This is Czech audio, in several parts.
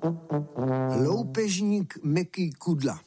Loupežník Meky Kudla.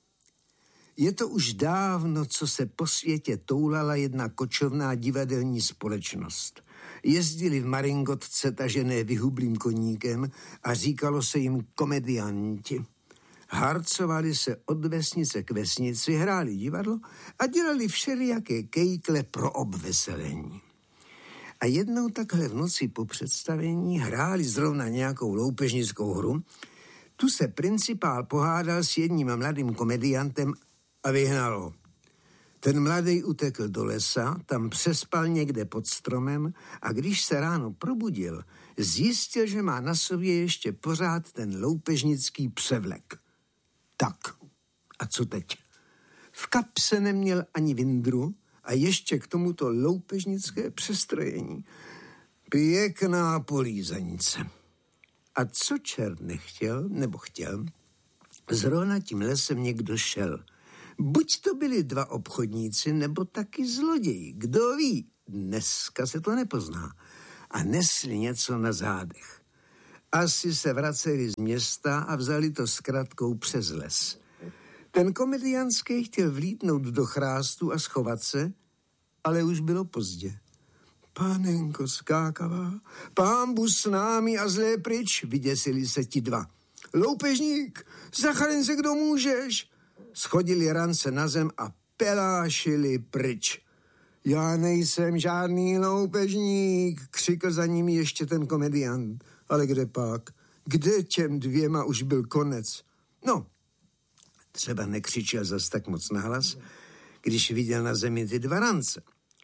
Je to už dávno, co se po světě toulala jedna kočovná divadelní společnost. Jezdili v maringotce tažené vyhublým koníkem a říkalo se jim komedianti. Harcovali se od vesnice k vesnici, hráli divadlo a dělali všelijaké kejkle pro obveselení. A jednou takhle v noci po představení hráli zrovna nějakou loupežnickou hru. Tu se principál pohádal s jedním mladým komediantem a vyhnal ho. Ten mladý utekl do lesa, tam přespal někde pod stromem a když se ráno probudil, zjistil, že má na sobě ještě pořád ten loupežnický převlek. Tak, a co teď? V kapse neměl ani vindru a ještě k tomuto loupežnické přestrojení. Pěkná polízanice. A co čert nechtěl, nebo chtěl, zrovna tím lesem někdo šel. Buď to byli dva obchodníci, nebo taky zloději. Kdo ví, dneska se to nepozná. A nesli něco na zádech. Asi se vraceli z města a vzali to zkratkou přes les. Ten komediánský chtěl vlítnout do chrástu a schovat se, ale už bylo pozdě. Pánenko skákavá, pánbu s námi a zlé pryč, vyděsili se ti dva. Loupežník, zachraň se, kdo můžeš. Schodili rance na zem a pelášili pryč. Já nejsem žádný loupežník, křikl za nimi ještě ten komediant. Ale kde pak? Kde těm dvěma už byl konec? No, třeba nekřičel zas tak moc nahlas, když viděl na zemi ty dva rance.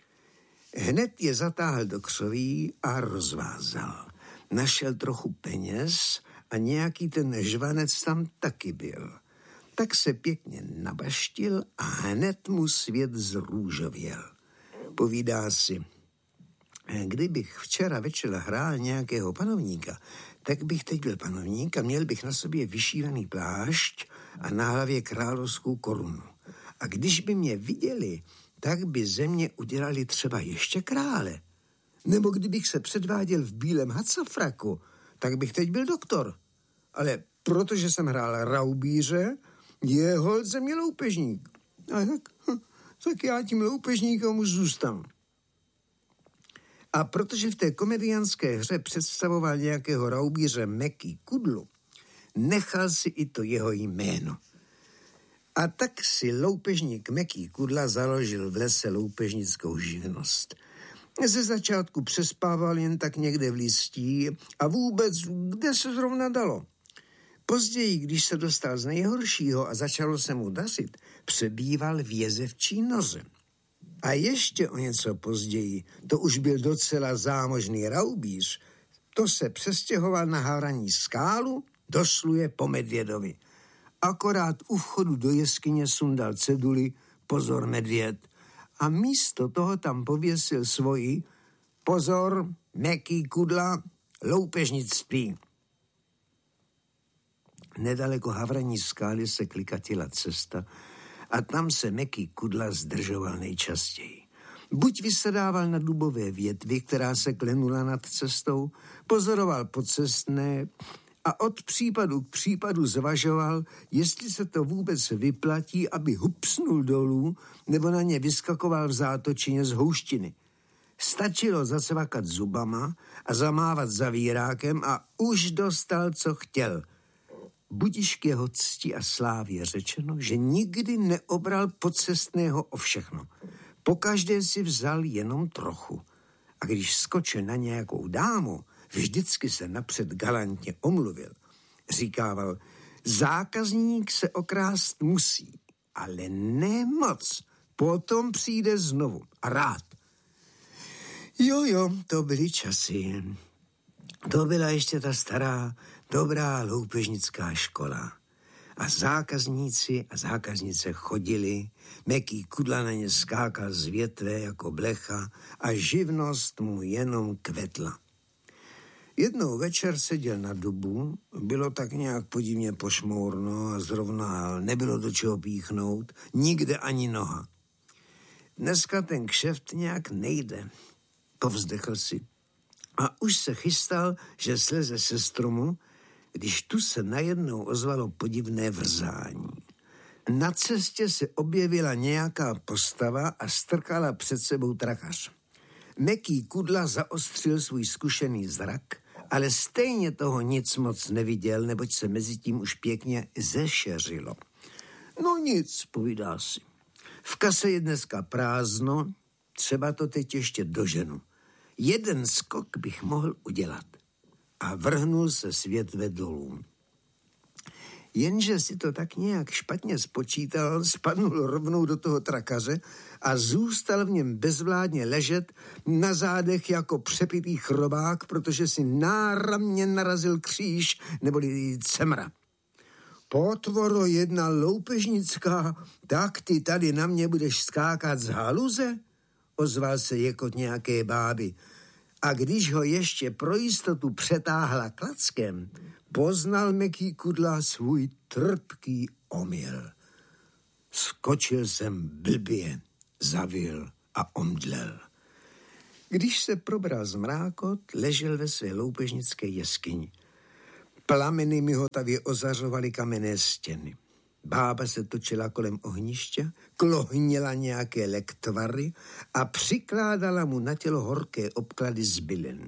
Hned je zatáhl do křoví a rozvázal. Našel trochu peněz a nějaký ten žvanec tam taky byl. Tak se pěkně nabaštil a hned mu svět zrůžověl. Povídá si, kdybych včera večer hrál nějakého panovníka, tak bych teď byl panovník a měl bych na sobě vyšívaný plášť a na hlavě královskou korunu. A když by mě viděli, tak by ze mě udělali třeba ještě krále. Nebo kdybych se předváděl v bílém hacafraku, tak bych teď byl doktor. Ale protože jsem hrál raubíře, je holt ze mě loupežník. A tak já tím loupežníkem už zůstanu. A protože v té komediánské hře představoval nějakého raubíře Meky Kudlu, nechal si i to jeho jméno. A tak si loupežník Meky Kudla založil v lese loupežnickou živnost. Ze začátku přespával jen tak někde v listí a vůbec, kde se zrovna dalo. Později, když se dostal z nejhoršího a začalo se mu dařit, přebýval v jezevčí noře. A ještě o něco později, to už byl docela zámožný raubíř, to se přestěhoval na Havraní skálu, dosluje po medvědovi. Akorát u vchodu do jeskyně sundal ceduli pozor medvěd a místo toho tam pověsil svoji pozor Meky Kudla loupežnictví. Nedaleko Havraní skály se klikatila cesta a tam se Meky Kudla zdržoval nejčastěji. Buď vysedával na dubové větvi, která se klenula nad cestou, pozoroval pocestné a od případu k případu zvažoval, jestli se to vůbec vyplatí, aby hupsnul dolů nebo na ně vyskakoval v zátočině z houštiny. Stačilo zacvakat zubama a zamávat zavírákem a už dostal, co chtěl. Budiž k jeho cti a slávě řečeno, že nikdy neobral pocestného o všechno. Pokaždé si vzal jenom trochu. A když skočil na nějakou dámu, vždycky se napřed galantně omluvil. Říkával, zákazník se okrást musí, ale ne moc. Potom přijde znovu a rád. Jo, to byly časy. To byla ještě ta stará, dobrá loupežnická škola. A zákazníci a zákaznice chodili, Meky Kudla na ně skákal z větve jako blecha a živnost mu jenom kvetla. Jednou večer seděl na dubu, bylo tak nějak podivně pošmourno a zrovna nebylo do čeho píchnout, nikde ani noha. Dneska ten kšeft nějak nejde, povzdechl si. A už se chystal, že sleze se stromu, když tu se najednou ozvalo podivné vrzání. Na cestě se objevila nějaká postava a strkala před sebou trakař. Meký Kudla zaostřil svůj zkušený zrak, ale stejně toho nic moc neviděl, neboť se mezi tím už pěkně zešeřilo. No nic, povídá si. V kase je dneska prázdno, třeba to teď ještě doženu. Jeden skok bych mohl udělat. A vrhnul se z větve dolů. Jenže si to tak nějak špatně spočítal, spadnul rovnou do toho trakaře a zůstal v něm bezvládně ležet na zádech jako přepitý chrobák, protože si náramně narazil kříž neboli cemra. Potvoro jedna loupežnická, tak ty tady na mě budeš skákat z haluze? Ozval se jekot nějaké báby. A když ho ještě pro jistotu přetáhla klackem, poznal Meký Kudla svůj trpký omyl. Skočil jsem blbě, zavil a omdlel. Když se probral zmrákot, ležel ve své loupežnické jeskyni. Plameny mihotavě ozařovaly kamenné stěny. Bába se točila kolem ohniště, klohněla nějaké lektvary a přikládala mu na tělo horké obklady z bylin.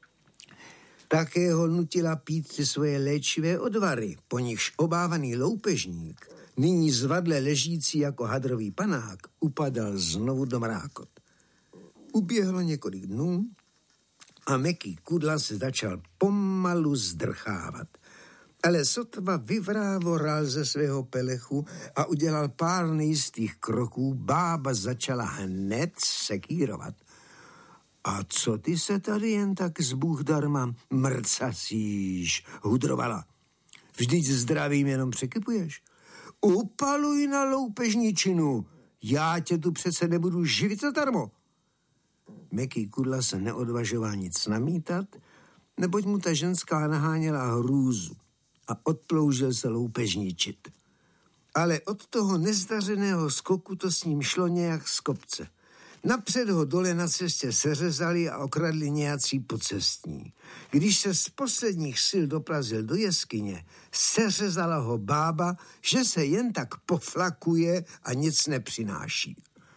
Také ho nutila pít ty svoje léčivé odvary, po nichž obávaný loupežník, nyní zvadle ležící jako hadrový panák, upadal znovu do mrákot. Uběhlo několik dnů a Meký Kudla se začal pomalu zdrchávat. Ale sotva vyvrávoral ze svého pelechu a udělal pár nejistých kroků, bába začala hned sekírovat. A co ty se tady jen tak z Bůh darma mrcasíš, hudrovala. Vždyť zdravím jenom překypuješ. Upaluj na loupežničinu, já tě tu přece nebudu živit zadarmo. Meký Kudla se neodvažoval nic namítat, neboť mu ta ženská naháněla hrůzu a odploužil se loupežničit. Ale od toho nezdařeného skoku to s ním šlo nějak z kopce. Napřed ho dole na cestě seřezali a okradli nějací pocestní. Když se z posledních sil doplazil do jeskyně, seřezala ho bába, že se jen tak poflakuje a nic nepřináší.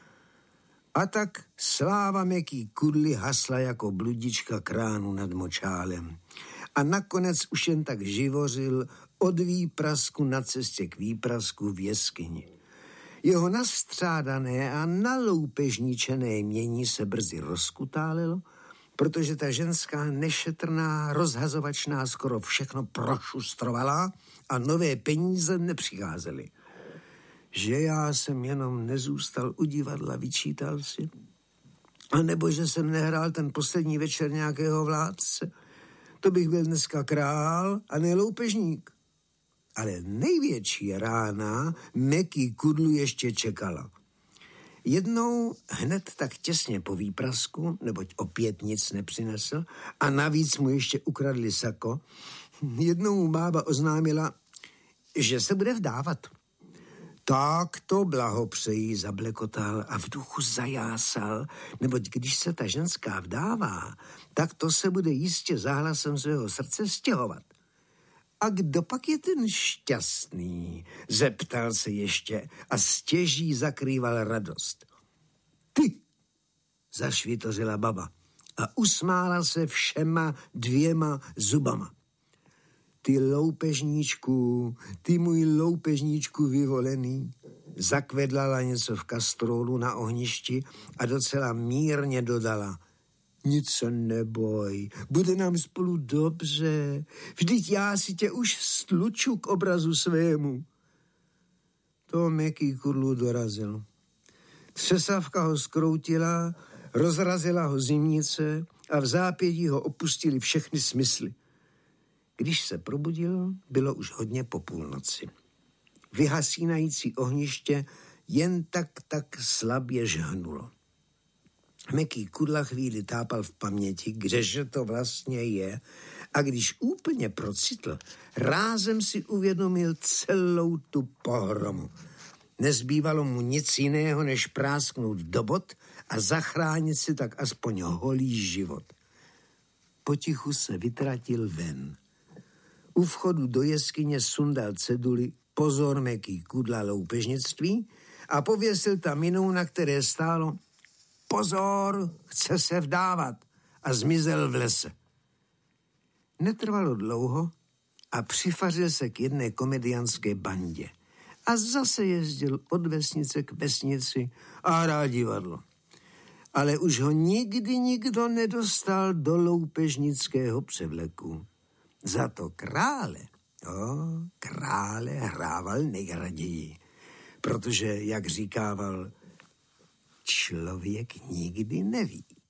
A tak sláva Meký Kudly hasla jako bludička kránu nad močálem. A nakonec už jen tak živořil od výprasku na cestě k výprasku v jeskyni. Jeho nastřádané a naloupežničené jmění se brzy rozkutálilo, protože ta ženská nešetrná, rozhazovačná skoro všechno prošustrovala a nové peníze nepřicházely. Že já jsem jenom nezůstal u divadla, vyčítal si. A nebo že jsem nehrál ten poslední večer nějakého vládce. To bych byl dneska král a ne loupežník. Ale největší rána Meký Kudlu ještě čekala. Jednou hned tak těsně po výprasku, neboť opět nic nepřinesl a navíc mu ještě ukradli sako, jednou mu bába oznámila, že se bude vdávat. Tak to blahopřeji, zablekotal a v duchu zajásal, neboť když se ta ženská vdává, tak to se bude jistě záhlasem svého srdce stěhovat. A kdo pak je ten šťastný? Zeptal se ještě a stěží zakrýval radost. Ty, zašvitořila baba a usmála se všema 2 zubama. Ty loupežníčku, ty můj loupežníčku vyvolený, zakvedlala něco v kastrolu na ohništi a docela mírně dodala. Nic se neboj, bude nám spolu dobře, vždyť já si tě už stluču k obrazu svému. To Meký Kudlu dorazil. Třesavka ho skroutila, rozrazila ho zimnice a v zápětí ho opustili všechny smysly. Když se probudil, bylo už hodně po půlnoci. Vyhasínající ohniště jen tak slabě žhnulo. Meký Kudla chvíli tápal v paměti, kdeže to vlastně je, a když úplně procitl, rázem si uvědomil celou tu pohromu. Nezbývalo mu nic jiného, než prásknout do bot a zachránit si tak aspoň holý život. Potichu se vytratil ven. U vchodu do jeskyně sundal ceduli pozor Meký Kudla loupežnictví a pověsil tam jinou, na které stálo pozor, chce se vdávat, a zmizel v lese. Netrvalo dlouho a přifařil se k jedné komediánské bandě a zase jezdil od vesnice k vesnici a hrál divadlo. Ale už ho nikdy nikdo nedostal do loupežnického převleku. Za to krále hrával nejraději, protože, jak říkával, člověk nikdy neví.